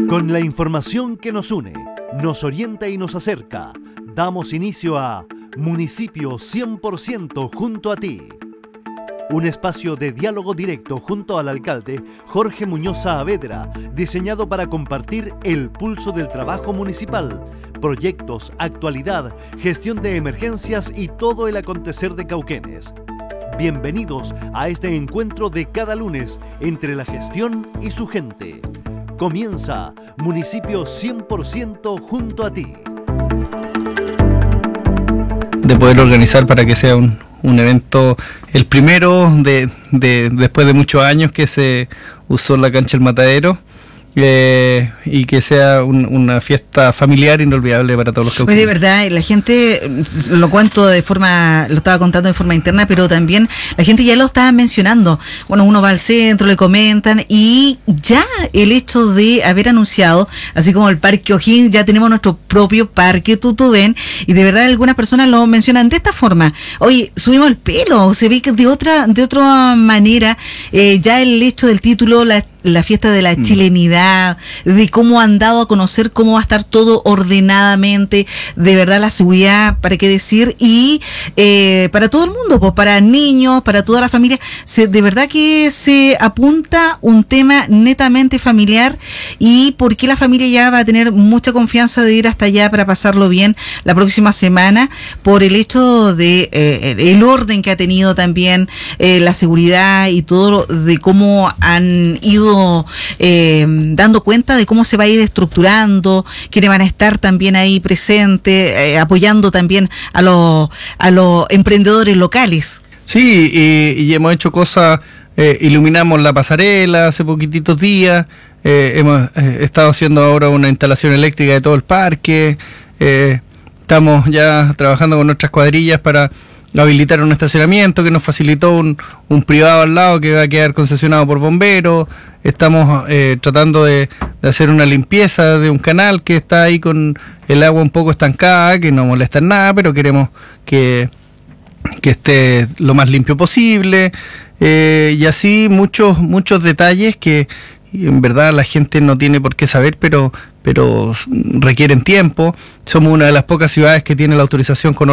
Con la información que nos une, nos orienta y nos acerca, damos inicio a Municipio 100% junto a ti. Un espacio de diálogo directo junto al alcalde Jorge Muñoz Saavedra, diseñado para compartir el pulso del trabajo municipal, proyectos, actualidad, gestión de emergencias y todo el acontecer de Cauquenes. Bienvenidos a este encuentro de cada lunes entre la gestión y su gente. Comienza Municipio 100% junto a ti. De poder organizar para que sea un evento, el primero después de muchos años que se usó la cancha del Matadero, y que sea una fiesta familiar inolvidable para todos los cauquenes. Pues de verdad, la gente, lo estaba contando de forma interna, pero también la gente ya lo estaba mencionando. Bueno, uno va al centro, le comentan, y ya el hecho de haber anunciado, así como el Parque O'Higgins, ya tenemos nuestro propio Parque Tutubén, y de verdad algunas personas lo mencionan de esta forma. Oye, subimos el pelo, se ve que de otra manera, ya el hecho del título, la fiesta de la chilenidad, de cómo han dado a conocer cómo va a estar todo ordenadamente, de verdad la seguridad, para qué decir, y para todo el mundo, pues para niños, para toda la familia, de verdad que se apunta un tema netamente familiar, y porque la familia ya va a tener mucha confianza de ir hasta allá para pasarlo bien la próxima semana, por el hecho de el orden que ha tenido también, la seguridad y todo, de cómo han ido dando cuenta de cómo se va a ir estructurando, quienes van a estar también ahí presentes, apoyando también a los emprendedores locales. Sí, y hemos hecho cosas, iluminamos la pasarela hace poquititos días, hemos estado haciendo ahora una instalación eléctrica de todo el parque, estamos ya trabajando con nuestras cuadrillas para habilitar un estacionamiento que nos facilitó un privado al lado que va a quedar concesionado por bomberos. Estamos tratando de hacer una limpieza de un canal que está ahí con el agua un poco estancada, que no molesta en nada, pero queremos que esté lo más limpio posible, y así muchos detalles que en verdad la gente no tiene por qué saber, pero requieren tiempo. Somos una de las pocas ciudades que tiene la autorización con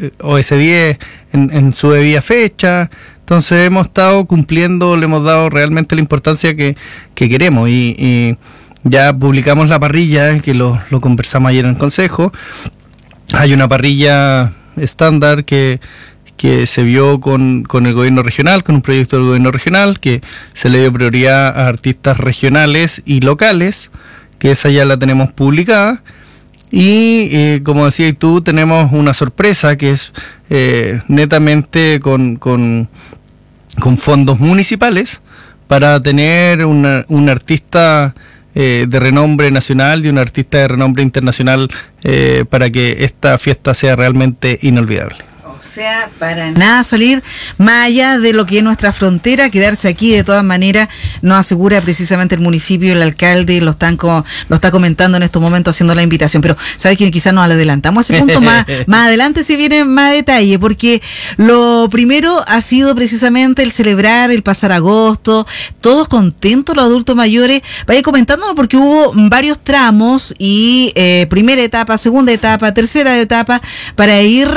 OS10 en su debida fecha. Entonces hemos estado cumpliendo, le hemos dado realmente la importancia que queremos, y ya publicamos la parrilla, que lo conversamos ayer en el consejo. Hay una parrilla estándar que se vio con el gobierno regional, con un proyecto del gobierno regional, que se le dio prioridad a artistas regionales y locales, que esa ya la tenemos publicada, y como decías tú, tenemos una sorpresa que es netamente con fondos municipales, para tener un artista de renombre nacional y un artista de renombre internacional, para que esta fiesta sea realmente inolvidable. O sea, para nada salir más allá de lo que es nuestra frontera, quedarse aquí de todas maneras, nos asegura precisamente el municipio, el alcalde lo está comentando en estos momentos, haciendo la invitación. Pero ¿sabes que quizás nos adelantamos a ese punto? más adelante se viene más detalle, porque lo primero ha sido precisamente el celebrar, el pasar agosto, todos contentos los adultos mayores. Vaya comentándonos, porque hubo varios tramos, y primera etapa, segunda etapa, tercera etapa, para ir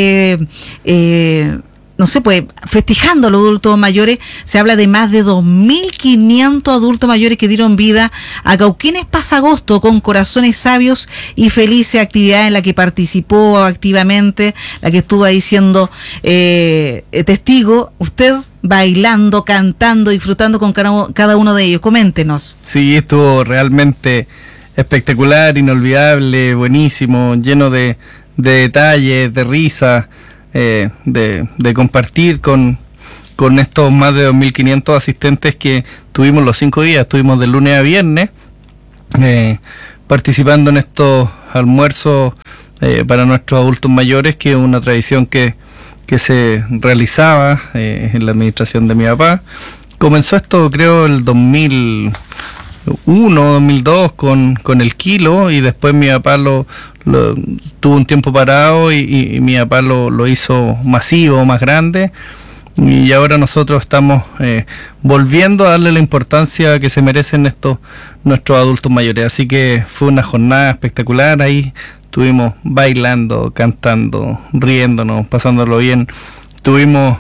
no sé, pues festejando a los adultos mayores. Se habla de más de 2.500 adultos mayores que dieron vida a Cauquenes Pasagosto, con corazones sabios y felices, actividad en la que participó activamente, la que estuvo ahí siendo testigo, usted bailando, cantando, disfrutando con cada uno de ellos. Coméntenos. Sí, estuvo realmente espectacular, inolvidable, buenísimo, lleno de detalles, de risa, de compartir con estos más de 2.500 asistentes que tuvimos los 5 días. Estuvimos de lunes a viernes participando en estos almuerzos para nuestros adultos mayores, que es una tradición que se realizaba en la administración de mi papá. Comenzó esto, creo, el 2001, 2002 con el kilo, y después mi papá lo tuvo un tiempo parado, y mi papá lo hizo masivo, más grande, y ahora nosotros estamos volviendo a darle la importancia que se merecen nuestros adultos mayores. Así que fue una jornada espectacular. Ahí estuvimos bailando, cantando, riéndonos, pasándolo bien. Tuvimos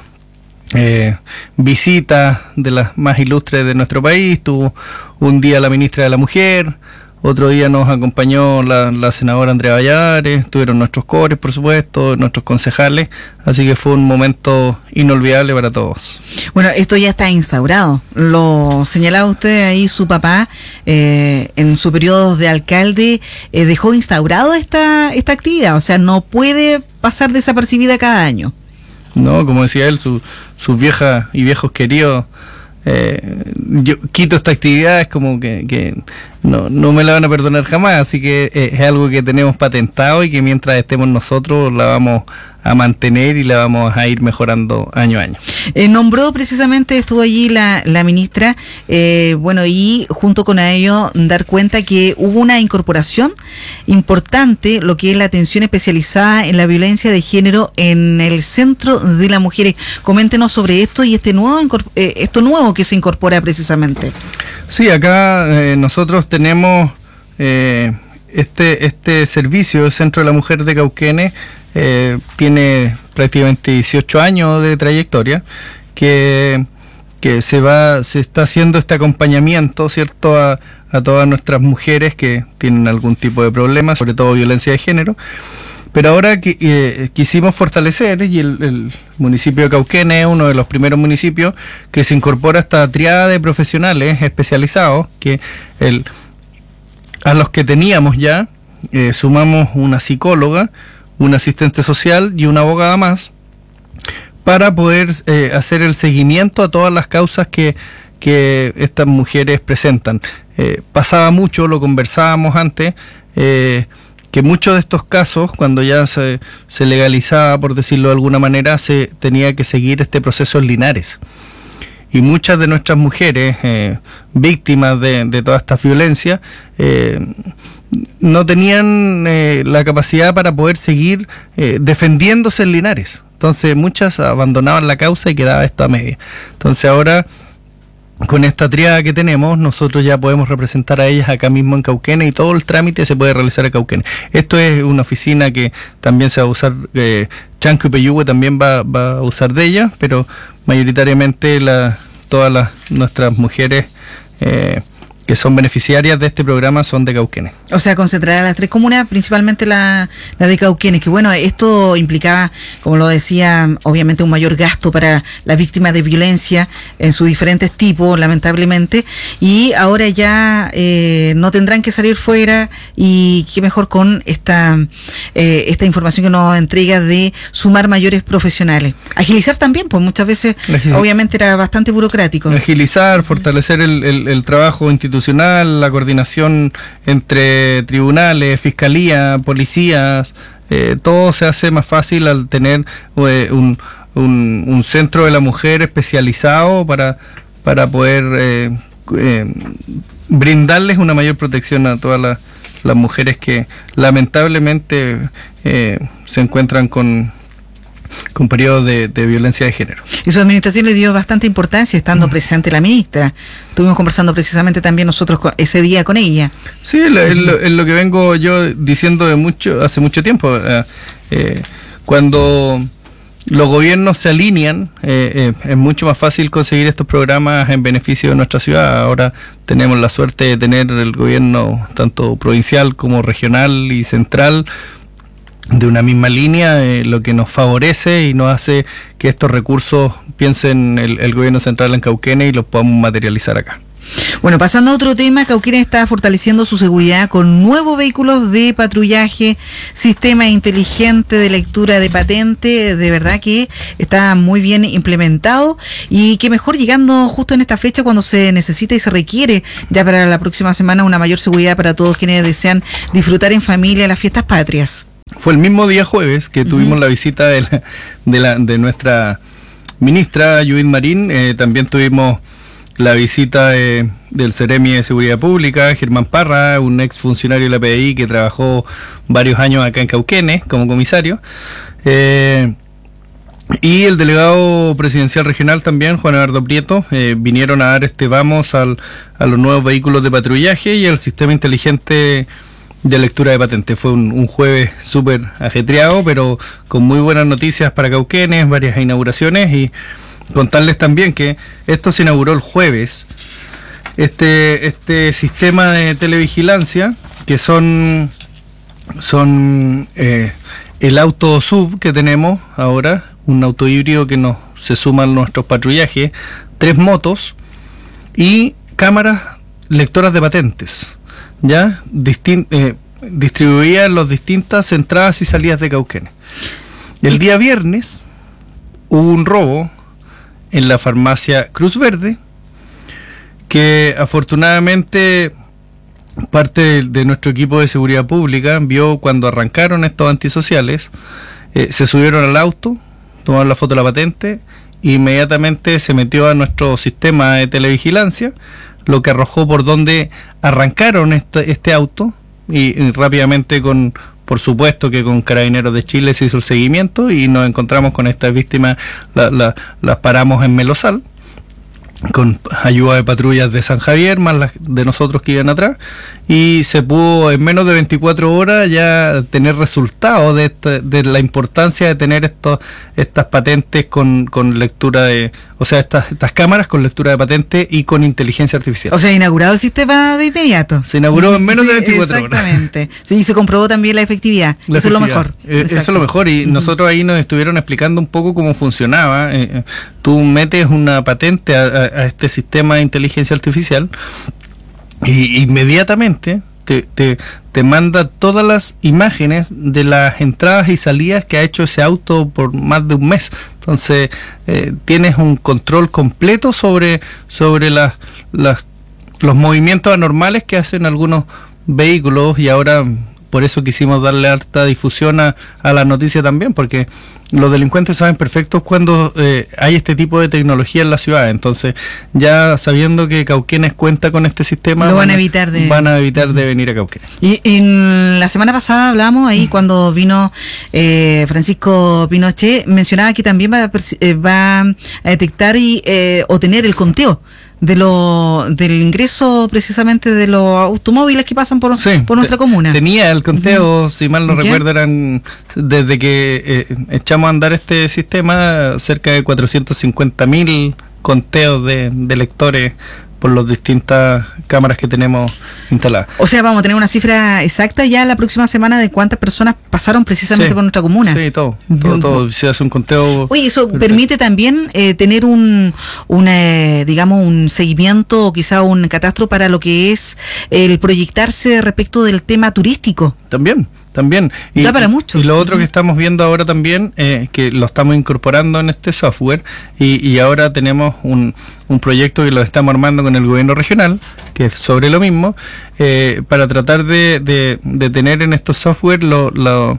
visitas de las más ilustres de nuestro país. Tuvo un día la ministra de la Mujer, otro día nos acompañó la senadora Andrea Valladares, tuvieron nuestros cores, por supuesto, nuestros concejales, así que fue un momento inolvidable para todos. Bueno, esto ya está instaurado, lo señalaba usted ahí, su papá, en su periodo de alcalde, dejó instaurado esta actividad, o sea, no puede pasar desapercibida cada año. No, como decía él, sus viejas y viejos queridos, yo quito esta actividad, es como que no me la van a perdonar jamás, así que es algo que tenemos patentado y que mientras estemos nosotros la vamos a mantener y la vamos a ir mejorando año a año. Nombró precisamente, estuvo allí la ministra, bueno, y junto con ello dar cuenta que hubo una incorporación importante, lo que es la atención especializada en la violencia de género en el Centro de las Mujeres. Coméntenos sobre esto y esto nuevo que se incorpora precisamente. Sí, acá nosotros tenemos este servicio, el Centro de la Mujer de Cauquenes, tiene prácticamente 18 años de trayectoria, que se está haciendo este acompañamiento, ¿cierto?, a todas nuestras mujeres que tienen algún tipo de problema, sobre todo violencia de género. Pero ahora quisimos fortalecer, y el municipio de Cauquenes es uno de los primeros municipios que se incorpora a esta triada de profesionales especializados, que a los que teníamos ya sumamos una psicóloga, un asistente social y una abogada más, para poder hacer el seguimiento a todas las causas que estas mujeres presentan. Pasaba mucho, lo conversábamos antes, que muchos de estos casos, cuando ya se legalizaba, por decirlo de alguna manera, se tenía que seguir este proceso en Linares. Y muchas de nuestras mujeres víctimas de toda esta violencia no tenían la capacidad para poder seguir defendiéndose en Linares. Entonces muchas abandonaban la causa y quedaba esto a media. Entonces ahora, con esta triada que tenemos, nosotros ya podemos representar a ellas acá mismo en Cauquenes y todo el trámite se puede realizar en Cauquenes. Esto es una oficina que también se va a usar, Chanco y Peyúgue también va a usar de ella, pero mayoritariamente todas nuestras mujeres que son beneficiarias de este programa son de Cauquenes. O sea, concentrar a las tres comunas, principalmente la de Cauquenes, que bueno, esto implicaba, como lo decía, obviamente un mayor gasto para las víctimas de violencia en sus diferentes tipos, lamentablemente, y ahora ya no tendrán que salir fuera, y qué mejor con esta información que nos entrega de sumar mayores profesionales. Agilizar también, pues muchas veces obviamente era bastante burocrático. Agilizar, fortalecer el trabajo institucional, la coordinación entre tribunales, fiscalía, policías, todo se hace más fácil al tener un centro de la mujer especializado para poder brindarles una mayor protección a todas las mujeres que lamentablemente se encuentran con periodos de violencia de género. Y su administración le dio bastante importancia estando presente la ministra. Estuvimos conversando precisamente también nosotros ese día con ella. Sí, es lo que vengo yo diciendo hace mucho tiempo. Cuando los gobiernos se alinean, es mucho más fácil conseguir estos programas en beneficio de nuestra ciudad. Ahora tenemos la suerte de tener el gobierno tanto provincial como regional y central de una misma línea, lo que nos favorece y nos hace que estos recursos piensen el gobierno central en Cauquenes y los podamos materializar acá. Bueno, pasando a otro tema, Cauquenes está fortaleciendo su seguridad con nuevos vehículos de patrullaje, sistema inteligente de lectura de patente, de verdad que está muy bien implementado, y qué mejor llegando justo en esta fecha cuando se necesita y se requiere ya para la próxima semana una mayor seguridad para todos quienes desean disfrutar en familia las fiestas patrias. Fue el mismo día jueves que tuvimos la visita de nuestra ministra Judith Marín. También tuvimos la visita del Ceremi de Seguridad Pública, Germán Parra, un ex funcionario de la PDI que trabajó varios años acá en Cauquenes como comisario. Y el delegado presidencial regional también, Juan Eduardo Prieto, vinieron a dar vamos a los nuevos vehículos de patrullaje y al sistema inteligente de lectura de patentes. Fue un jueves súper ajetreado, pero con muy buenas noticias para Cauquenes, varias inauguraciones, y contarles también que esto se inauguró el jueves. Este sistema de televigilancia, que son el auto SUV que tenemos ahora, un auto híbrido que se suma a nuestros patrullajes, 3 motos y cámaras lectoras de patentes, ya distribuidas en las distintas entradas y salidas de Cauquenes. El día viernes hubo un robo en la farmacia Cruz Verde, que afortunadamente parte de nuestro equipo de seguridad pública vio cuando arrancaron estos antisociales, se subieron al auto, tomaron la foto de la patente, e inmediatamente se metió a nuestro sistema de televigilancia, lo que arrojó por donde arrancaron este auto, y rápidamente por supuesto que con Carabineros de Chile se hizo el seguimiento y nos encontramos con estas víctimas, las paramos en Melosal, con ayuda de patrullas de San Javier, más las de nosotros que iban atrás, y se pudo en menos de 24 horas ya tener resultados de la importancia de tener estas patentes con lectura o sea, estas cámaras con lectura de patente y con inteligencia artificial. O sea, inaugurado el sistema de inmediato. Se inauguró en menos de 24 horas. Exactamente. Sí, y se comprobó también la efectividad. Eso es lo mejor. Eso es lo mejor, y nosotros ahí nos estuvieron explicando un poco cómo funcionaba. Tú metes una patente a este sistema de inteligencia artificial y inmediatamente te manda todas las imágenes de las entradas y salidas que ha hecho ese auto por más de un mes. Entonces tienes un control completo sobre los movimientos anormales que hacen algunos vehículos, y ahora por eso quisimos darle harta difusión a la noticia también, porque los delincuentes saben perfecto cuando hay este tipo de tecnología en la ciudad. Entonces, ya sabiendo que Cauquenes cuenta con este sistema, van a evitar de venir a Cauquenes. Y en la semana pasada hablamos ahí cuando vino Francisco Pinochet, mencionaba que también va a detectar o tener el conteo del ingreso precisamente de los automóviles que pasan por nuestra comuna. Tenía el conteo, si mal no recuerdo, eran desde que echamos a andar este sistema, cerca de 450.000 conteos de lectores por las distintas cámaras que tenemos instaladas. O sea, vamos a tener una cifra exacta ya la próxima semana de cuántas personas pasaron precisamente por nuestra comuna. Sí, todo. Se hace un conteo. Oye, eso permite también tener un seguimiento o quizá un catastro para lo que es el proyectarse respecto del tema turístico. También. Da para mucho. Y lo otro que estamos viendo ahora también, que lo estamos incorporando en este software, y ahora tenemos un proyecto que lo estamos armando con el gobierno regional, que es sobre lo mismo, para tratar de tener en estos software la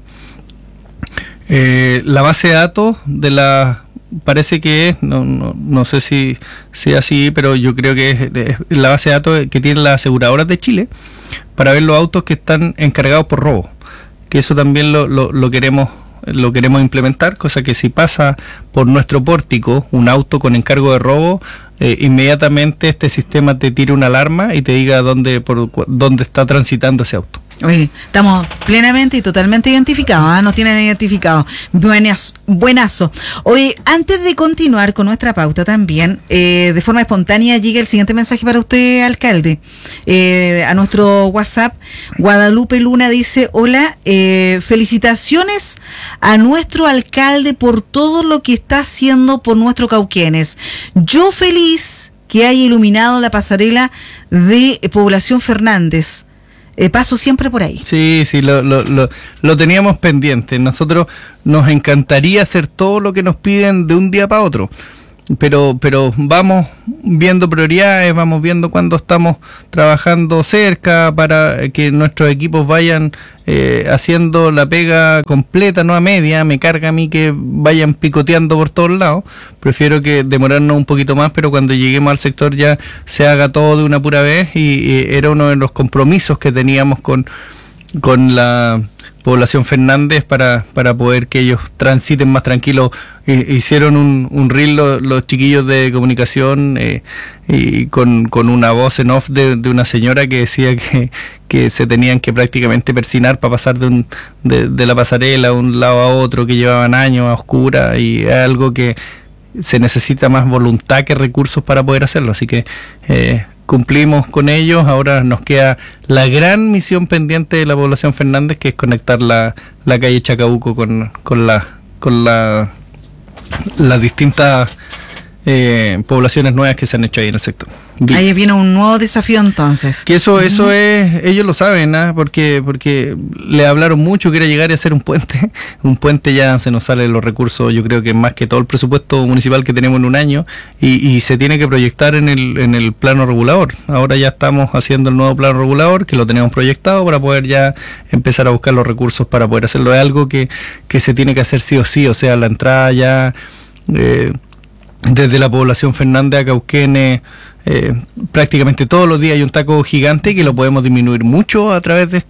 base de datos de parece que es, no sé si es así, pero yo creo que es la base de datos que tienen las aseguradoras de Chile para ver los autos que están encargados por robo. Que eso también lo queremos implementar, cosa que si pasa por nuestro pórtico un auto con encargo de robo, inmediatamente este sistema te tira una alarma y te diga dónde está transitando ese auto. Oye, estamos plenamente y totalmente identificados, nos tienen identificados. Buenazo. Oye, antes de continuar con nuestra pauta también, de forma espontánea llega el siguiente mensaje para usted, alcalde. A nuestro WhatsApp, Guadalupe Luna dice: hola, felicitaciones a nuestro alcalde por todo lo que está haciendo por nuestro Cauquenes. Yo feliz que haya iluminado la pasarela de Población Fernández. Paso siempre por ahí. Sí, lo teníamos pendiente. Nosotros nos encantaría hacer todo lo que nos piden de un día para otro, pero vamos viendo prioridades, vamos viendo cuándo estamos trabajando cerca para que nuestros equipos vayan haciendo la pega completa, no a media. Me carga a mí que vayan picoteando por todos lados. Prefiero que demorarnos un poquito más, pero cuando lleguemos al sector ya se haga todo de una pura vez, y era uno de los compromisos que teníamos con Población Fernández para poder que ellos transiten más tranquilos. Hicieron un reel los chiquillos de comunicación y con una voz en off de una señora que decía que se tenían que prácticamente persinar para pasar de la pasarela de un lado a otro, que llevaban años a oscuras, y es algo que se necesita más voluntad que recursos para poder hacerlo. Así que cumplimos con ellos. Ahora nos queda la gran misión pendiente de la Población Fernández, que es conectar la calle Chacabuco con las distintas poblaciones nuevas que se han hecho ahí en el sector. Ahí viene un nuevo desafío entonces. Que eso es, ellos lo saben, porque le hablaron mucho que era llegar y hacer un puente. Un puente ya se nos salen los recursos, yo creo que más que todo el presupuesto municipal que tenemos en un año, y se tiene que proyectar en el plano regulador. Ahora ya estamos haciendo el nuevo plano regulador, que lo teníamos proyectado para poder ya empezar a buscar los recursos para poder hacerlo. Es algo que se tiene que hacer sí o sí, o sea, la entrada ya desde la Población Fernández a Cauquenes, prácticamente todos los días hay un taco gigante que lo podemos disminuir mucho a través de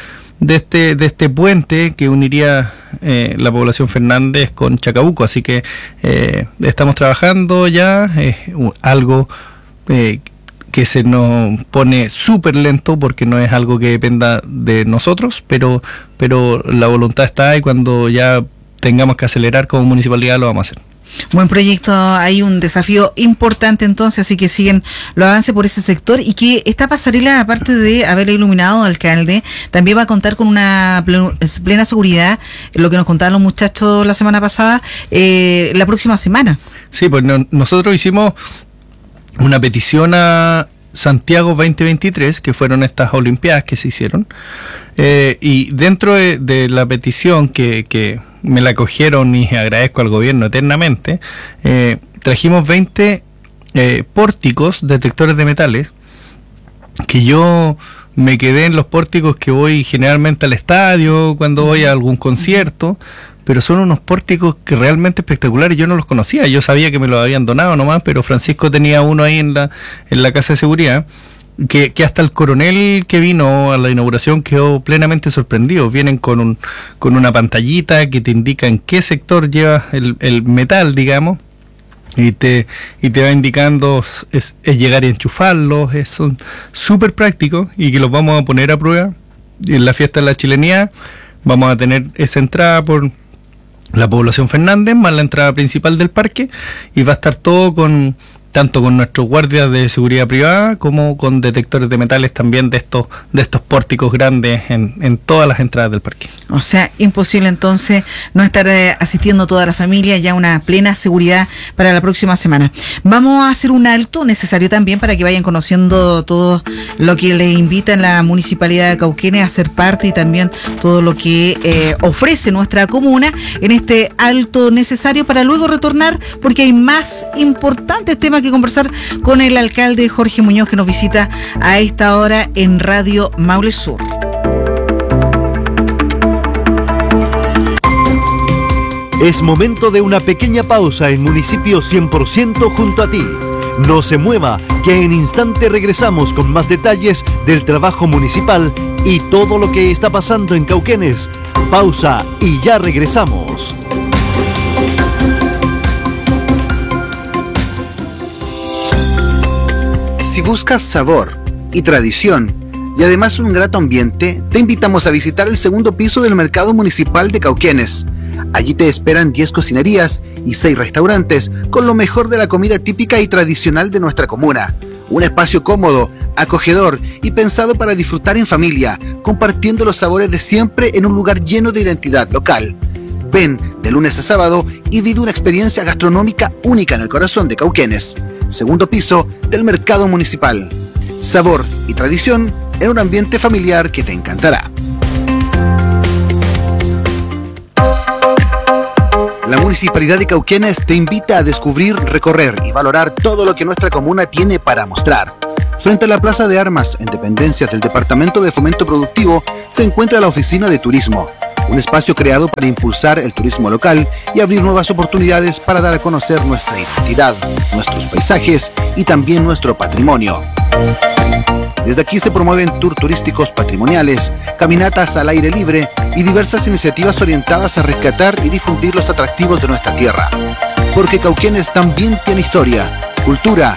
este puente que uniría la Población Fernández con Chacabuco. Así que estamos trabajando ya, algo que se nos pone súper lento porque no es algo que dependa de nosotros, pero la voluntad está, y cuando ya tengamos que acelerar como municipalidad lo vamos a hacer. Buen proyecto, hay un desafío importante entonces, así que siguen los avances por ese sector, y que esta pasarela, aparte de haberla iluminado, alcalde, también va a contar con una plena seguridad, lo que nos contaban los muchachos la semana pasada, la próxima semana. Sí, pues nosotros hicimos una petición a Santiago 2023, que fueron estas Olimpiadas que se hicieron, y dentro de la petición que me la cogieron, y agradezco al gobierno eternamente, trajimos 20 pórticos detectores de metales, que yo me quedé en los pórticos que voy generalmente al estadio, cuando voy a algún concierto, pero son unos pórticos que realmente espectaculares. Yo no los conocía, yo sabía que me los habían donado nomás, pero Francisco tenía uno ahí en la casa de seguridad, que hasta el coronel que vino a la inauguración quedó plenamente sorprendido. Vienen con una pantallita que te indica en qué sector lleva el metal, digamos, y te va indicando es llegar y enchufarlos. Son súper prácticos, y que los vamos a poner a prueba en la fiesta de la chilenidad. Vamos a tener esa entrada por la Población Fernández más la entrada principal del parque, y va a estar todo tanto con nuestros guardias de seguridad privada como con detectores de metales también de estos pórticos grandes en todas las entradas del parque. O sea, imposible entonces no estar asistiendo toda la familia, ya una plena seguridad para la próxima semana. Vamos a hacer un alto necesario también para que vayan conociendo todo lo que les invita en la Municipalidad de Cauquenes a ser parte, y también todo lo que ofrece nuestra comuna en este alto necesario, para luego retornar, porque hay más importantes temas que conversar con el alcalde Jorge Muñoz, que nos visita a esta hora en Radio Maule Sur. Es momento de una pequeña pausa en Municipio 100% junto a ti. No se mueva, que en instante regresamos con más detalles del trabajo municipal y todo lo que está pasando en Cauquenes. Pausa y ya regresamos. Si buscas sabor y tradición y además un grato ambiente, te invitamos a visitar el segundo piso del Mercado Municipal de Cauquenes. Allí te esperan 10 cocinerías y 6 restaurantes con lo mejor de la comida típica y tradicional de nuestra comuna. Un espacio cómodo, acogedor y pensado para disfrutar en familia, compartiendo los sabores de siempre en un lugar lleno de identidad local. Ven de lunes a sábado y vive una experiencia gastronómica única en el corazón de Cauquenes. Segundo piso del Mercado Municipal. Sabor y tradición en un ambiente familiar que te encantará. La Municipalidad de Cauquenes te invita a descubrir, recorrer y valorar todo lo que nuestra comuna tiene para mostrar. Frente a la Plaza de Armas, en dependencias del Departamento de Fomento Productivo, se encuentra la Oficina de Turismo, un espacio creado para impulsar el turismo local y abrir nuevas oportunidades para dar a conocer nuestra identidad, nuestros paisajes y también nuestro patrimonio. Desde aquí se promueven tours turísticos patrimoniales, caminatas al aire libre, y diversas iniciativas orientadas a rescatar y difundir los atractivos de nuestra tierra. Porque Cauquenes también tiene historia, cultura